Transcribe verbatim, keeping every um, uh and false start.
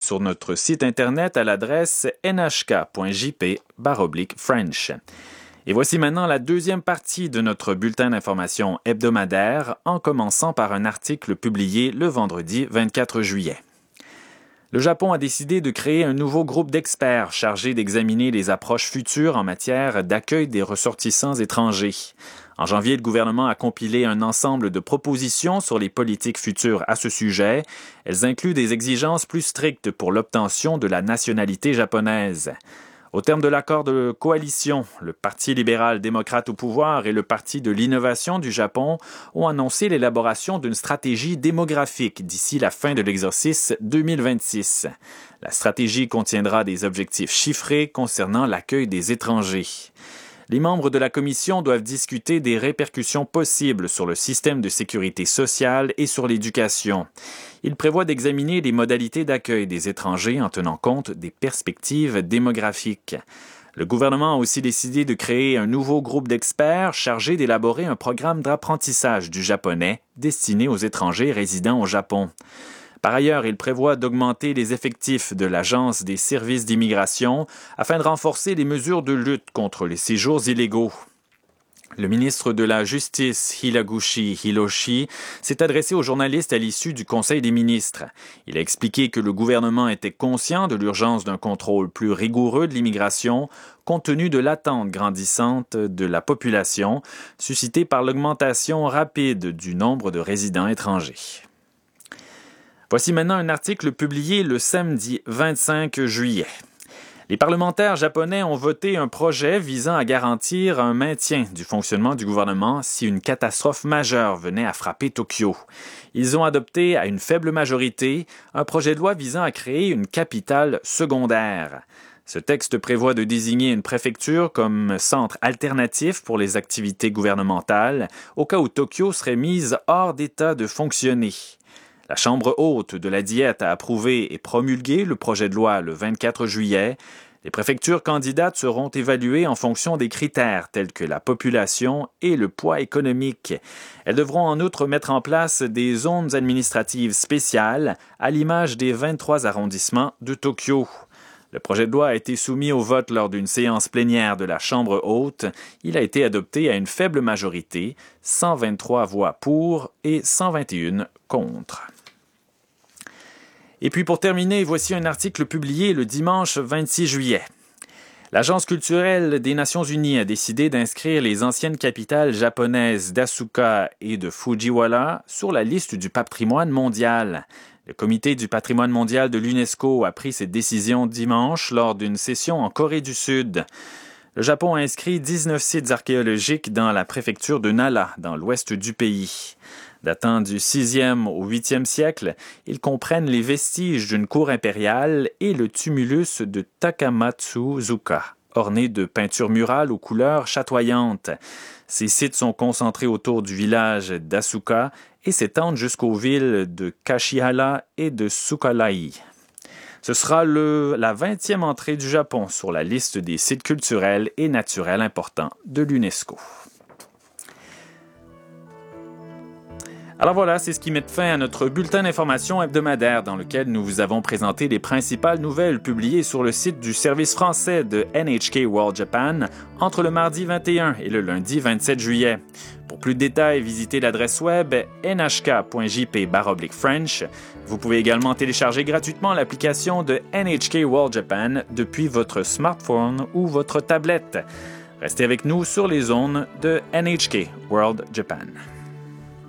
sur notre site internet à l'adresse n h k point j p baroblique French. Et voici maintenant la deuxième partie de notre bulletin d'information hebdomadaire, en commençant par un article publié le vendredi vingt-quatre juillet. Le Japon a décidé de créer un nouveau groupe d'experts chargé d'examiner les approches futures en matière d'accueil des ressortissants étrangers. En janvier, le gouvernement a compilé un ensemble de propositions sur les politiques futures à ce sujet. Elles incluent des exigences plus strictes pour l'obtention de la nationalité japonaise. Au terme de l'accord de coalition, le Parti libéral-démocrate au pouvoir et le Parti de l'innovation du Japon ont annoncé l'élaboration d'une stratégie démographique d'ici la fin de l'exercice deux mille vingt-six. La stratégie contiendra des objectifs chiffrés concernant l'accueil des étrangers. Les membres de la commission doivent discuter des répercussions possibles sur le système de sécurité sociale et sur l'éducation. Il prévoit d'examiner les modalités d'accueil des étrangers en tenant compte des perspectives démographiques. Le gouvernement a aussi décidé de créer un nouveau groupe d'experts chargé d'élaborer un programme d'apprentissage du japonais destiné aux étrangers résidant au Japon. Par ailleurs, il prévoit d'augmenter les effectifs de l'Agence des services d'immigration afin de renforcer les mesures de lutte contre les séjours illégaux. Le ministre de la Justice, Hilaguchi Hiroshi, s'est adressé aux journalistes à l'issue du Conseil des ministres. Il a expliqué que le gouvernement était conscient de l'urgence d'un contrôle plus rigoureux de l'immigration, compte tenu de l'attente grandissante de la population, suscitée par l'augmentation rapide du nombre de résidents étrangers. Voici maintenant un article publié le samedi vingt-cinq juillet. Les parlementaires japonais ont voté un projet visant à garantir un maintien du fonctionnement du gouvernement si une catastrophe majeure venait à frapper Tokyo. Ils ont adopté à une faible majorité un projet de loi visant à créer une capitale secondaire. Ce texte prévoit de désigner une préfecture comme centre alternatif pour les activités gouvernementales au cas où Tokyo serait mise hors d'état de fonctionner. La Chambre haute de la Diète a approuvé et promulgué le projet de loi le vingt-quatre juillet. Les préfectures candidates seront évaluées en fonction des critères tels que la population et le poids économique. Elles devront en outre mettre en place des zones administratives spéciales à l'image des vingt-trois arrondissements de Tokyo. Le projet de loi a été soumis au vote lors d'une séance plénière de la Chambre haute. Il a été adopté à une faible majorité, cent vingt-trois voix pour et cent vingt et un contre. Et puis pour terminer, voici un article publié le dimanche vingt-six juillet. L'Agence culturelle des Nations unies a décidé d'inscrire les anciennes capitales japonaises d'Asuka et de Fujiwara sur la liste du patrimoine mondial. Le Comité du patrimoine mondial de l'UNESCO a pris cette décision dimanche lors d'une session en Corée du Sud. Le Japon a inscrit dix-neuf sites archéologiques dans la préfecture de Nara, dans l'ouest du pays. Datant du sixième au huitième siècle, ils comprennent les vestiges d'une cour impériale et le tumulus de Takamatsu-zuka, orné de peintures murales aux couleurs chatoyantes. Ces sites sont concentrés autour du village d'Asuka et s'étendent jusqu'aux villes de Kashihara et de Sukalai. Ce sera le, la vingtième entrée du Japon sur la liste des sites culturels et naturels importants de l'UNESCO. Alors voilà, c'est ce qui met fin à notre bulletin d'information hebdomadaire dans lequel nous vous avons présenté les principales nouvelles publiées sur le site du service français de N H K World Japan entre le mardi vingt et un et le lundi vingt-sept juillet. Pour plus de détails, visitez l'adresse web n h k point j p baroblique French. Vous pouvez également télécharger gratuitement l'application de N H K World Japan depuis votre smartphone ou votre tablette. Restez avec nous sur les zones de N H K World Japan.